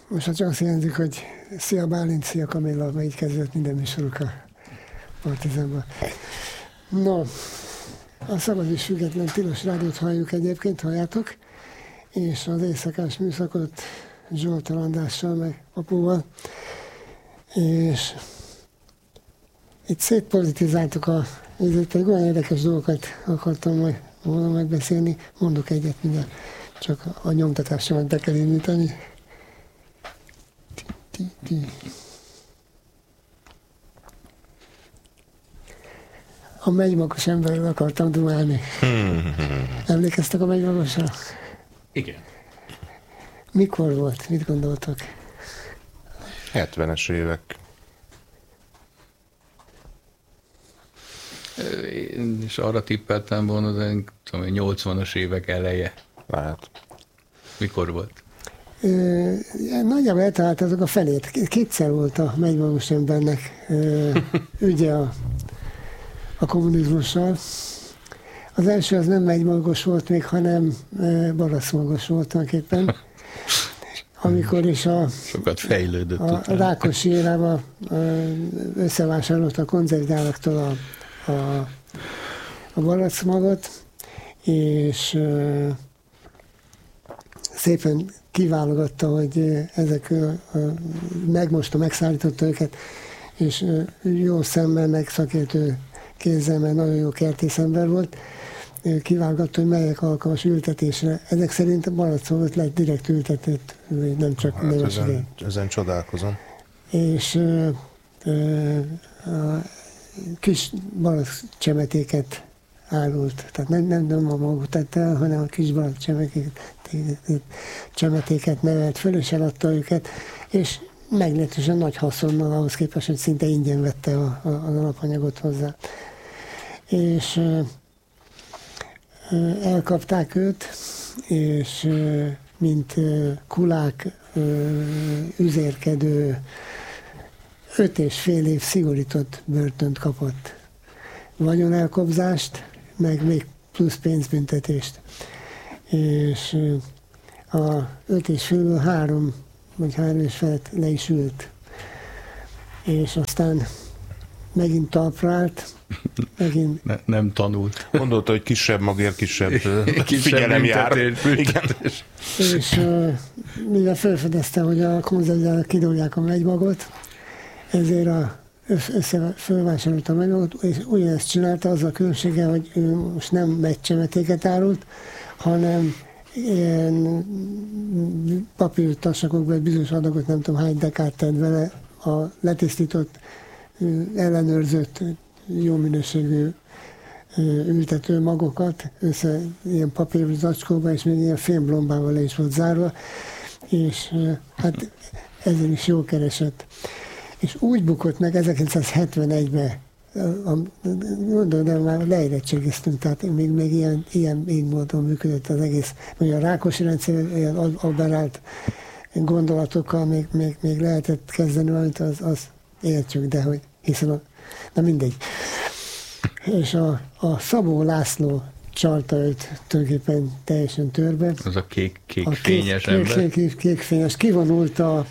Most csak azt jelzik, hogy szia Bálint, szia Kamilla, melyik kezdett minden műsoruk a Partizánban. No, a Szabad és Független Tilos Rádiót halljuk egyébként, halljátok, és az éjszakás műszakot Zsoltal Andrással, meg Apóval, és itt szétpolitizáltuk egy olyan érdekes dolgokat akartam volna megbeszélni, mondok egyet mindjárt, csak a nyomtatásomat be kell indítani. A megymagos emberről akartam dumálni. Emlékeztek a megymagosra? Igen. Mikor volt? Mit gondoltok? 70-es évek. Én is arra tippeltem volna, de 80-as évek eleje. Lehet. Mikor volt? Nagyjából eltaláltatok a felét. Kétszer volt a megymagos embernek ügye a kommunizmussal. Az első az nem megymagos volt még, hanem baraszmagos volt tulajdonképpen. Amikor is sokat fejlődött. A Rákosi érában összevásárolta a konzervgyáraktól a baracmagot, és szépen kiválogatta, hogy ezek megszállította őket, és jó szemmel, meg szakértő kézzel, mert nagyon jó kertészember volt, kiválogatta, hogy melyek alkalmas ültetésre. Ezek szerint a baracmagot lett direkt ültetett, nem csak ezen csodálkozom. És a kis baracsemetéket árult. Tehát nem a magot tette el, hanem a kis baracsemetéket nevelt föl, és eladta őket, és meglehetősen nagy haszonnal ahhoz képest, hogy szinte ingyen vette az alapanyagot hozzá. És elkapták őt, és mint kulák üzérkedő 5,5 év szigorított börtönt kapott. Vagyonelkobzást, meg még plusz pénzbüntetést. És a 5,5-ből 3 vagy 3,5 le is ült. És aztán megint talpra állt, nem tanult. Gondolta, hogy kisebb magért, kisebb figyelem jár. És mivel felfedezte, hogy a konzervgyárak kidolják a megymagot, ezért fölvásárolta a megymagot, és ugyanezt csinálta, az a különbsége, hogy ő most nem megcsemetéket árult, hanem ilyen papírtasakokban bizonyos adagot, nem tudom hány dekát tett vele a letisztított, ellenőrzött, jó minőségű ültető magokat, össze ilyen papírzacskóba, és még ilyen fémblombával le is volt zárva, és hát ezen is jó keresett. És úgy bukott meg 1971-ben, de már leérettségiztünk, tehát még ilyen módon működött az egész, vagy a Rákosi rendszer ilyen aberrált gondolatokkal még lehetett kezdeni, amit az értjük, de hogy hiszen na mindegy. És a Szabó László csalta őt tulajdonképpen teljesen törbe. Az a kék fényes ember? Kék fényes. Kivonult a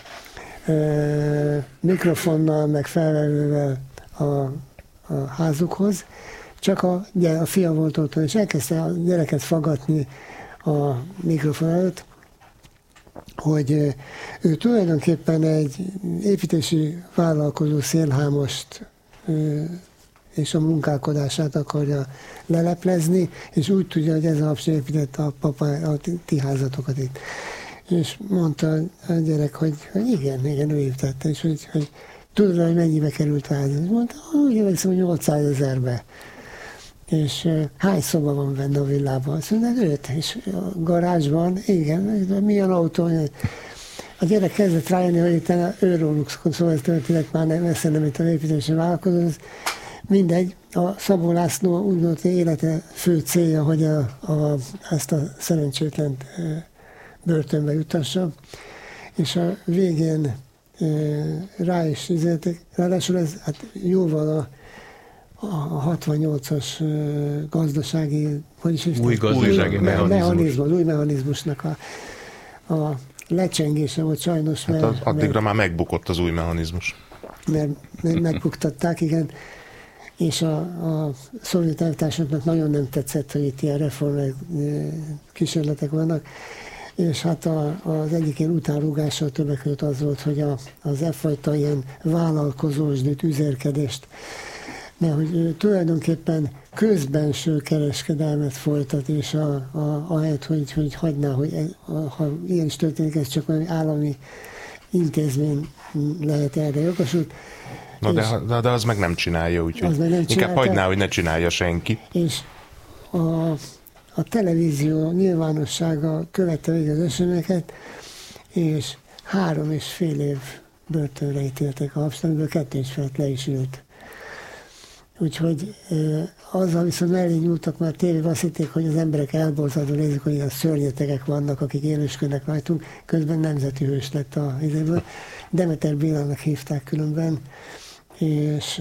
mikrofonnal, meg felvevővel a házukhoz, csak a fia volt otthon, és elkezdte a gyereket faggatni a mikrofon előtt, hogy ő tulajdonképpen egy építési vállalkozó szélhámost és a munkálkodását akarja leleplezni, és úgy tudja, hogy ez alapján építette a ti házatokat itt. És mondta a gyerek, hogy igen, ő építette, és hogy tudod, hogy mennyibe került a ház. És mondta, úgy emlékszem, hogy 800 000-be. És hány szoba van benne a villában? Azt mondta, 5. És a garázsban, igen, milyen autó? A gyerek kezdett rájönni, hogy itt őróluk szól, ez történet már nem eszembe, mint a építési vállalkozó. Mindegy, a Szabó László úgy volt, hogy élete fő célja, hogy ezt a szerencsétlent börtönbe jutassa, és a végén rá is izélték, ráadásul ez hát jóval a 68-as gazdasági, új gazdasági új mechanizmusnak a lecsengése volt sajnos, mert... Addigra már megbukott az új mechanizmus. Mert megbuktatták, igen. És a szovjet elvtársaknak nagyon nem tetszett, hogy itt ilyen reform kísérletek vannak. És hát az egyik ilyen utánrúgással többek között az volt, hogy az e-fajta ilyen vállalkozósdít, üzérkedést, mert hogy tulajdonképpen közbenső kereskedelmet folytat, és ahelyett, hogy hagyná, hogy ha ilyen is történik, ez csak valami állami intézmény lehet erre jogosult. Na de az meg nem csinálja, úgyhogy inkább hagyná, hogy ne csinálja senki. És a televízió nyilvánossága követte végig az eseményeket, és 3,5 év börtönre ítélték a Habsburgból, 2,5 le is ült. Úgyhogy azzal viszont mellé nyúltak, mert tévében azt hitték, hogy az emberek elborzadva nézik, hogy ilyen szörnyetegek vannak, akik élősködnek rajtunk, közben nemzeti hős lett a idejéből. Demeter Bélának hívták különben, és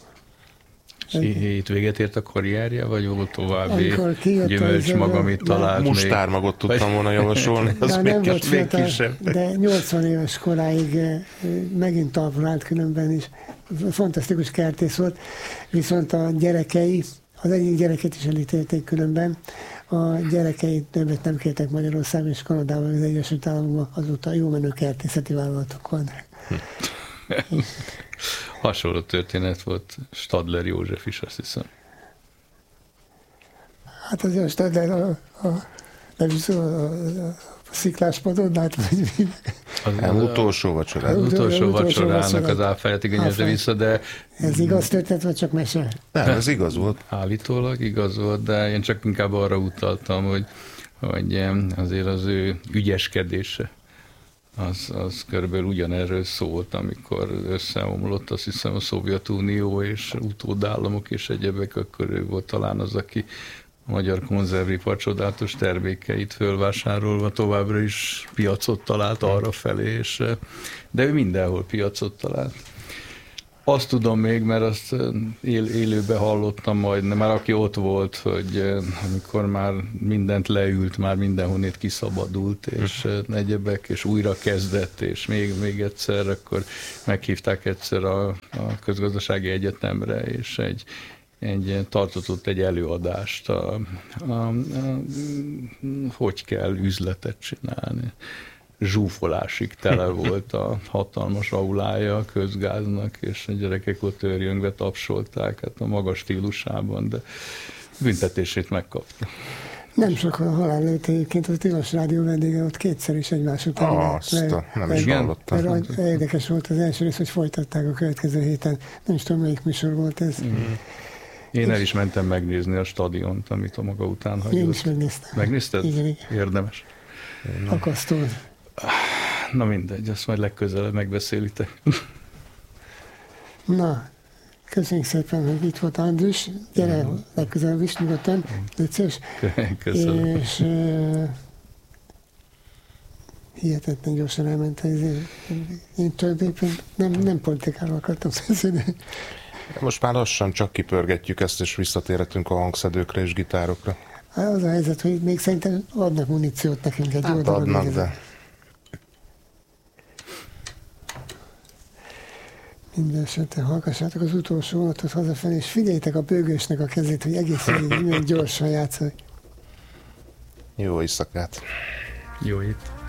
itt véget ért a karrierje, vagy volt további gyümölcs maga, amit talált még? Mustármagot tudtam volna javasolni, az nem volt még kisebb. De 80 éves koráig megint talpra állt különben is. Fantasztikus kertész volt, viszont a gyerekei, az egyik gyereket is elítélték különben, a gyerekei többet nem kértek Magyarországon és Kanadában, az Egyesült Államokban, azóta jó menő kertészeti vállalatok van. Hasonló történet volt Stadler József is, azt hiszem. Hát azért a Stadler a szikláspadon, hát az utolsó vacsorán. Az utolsó vacsorának az áfáját igényelte vissza, de... Ez igaz történet, vagy csak mese? Nem, ez igaz volt. Állítólag igaz volt, de én csak inkább arra utaltam, hogy azért az ő ügyeskedése az körülbelül ugyanerről szólt, amikor összeomlott, azt hiszem, a Szovjetunió és utódállamok és egyebek, akkor ő volt talán az, aki a magyar konzervipar csodálatos termékeit fölvásárolva továbbra is piacot talált arra felé, de ő mindenhol piacot talált. Azt tudom még, mert azt élőben hallottam majd, már aki ott volt, hogy amikor már mindent leült, már mindenhonnét kiszabadult, és egyebek, és újra kezdett, és még egyszer, akkor meghívták egyszer a Közgazdasági Egyetemre, és tartott egy előadást, hogy kell üzletet csinálni. Zsúfolásig tele volt a hatalmas aulája a Közgáznak, és a gyerekek ott őrjöngve tapsolták, hát a magas stílusában, de büntetését megkapta. Nem sokan a halál lőtt egyébként, az Tilos Rádió vendége ott kétszer is egymás után. Nem is hallottam. Mert érdekes volt az első rész, hogy folytatták a következő héten. Nem is tudom, melyik műsor volt ez. Én el is mentem megnézni a stadiont, amit a maga után hagyott. Én is megnéztem. Megnézted? Igen. Érdemes. Akasztó. Na mindegy, azt majd legközelebb megbeszélitek. Na, köszönjük szépen, hogy itt volt Andris. Gyere legközelebb is, nyugodtan. Légy köszönöm. És hihetetlen gyorsan elment. Én tulajdonképpen nem politikáról akartam beszélni. Most már lassan csak kipörgetjük ezt, és visszatérhetünk a hangszedőkre és gitárokra. Az a helyzet, hogy még szerintem adnak muníciót nekünk egy jó darab. Adnak, de... Minden esetre hallgassátok az utolsó vonatot hazafelé, és figyeljétek a bőgősnek a kezét, hogy egész végig milyen gyorsan játszol. Jó éjszakát! Jó itt.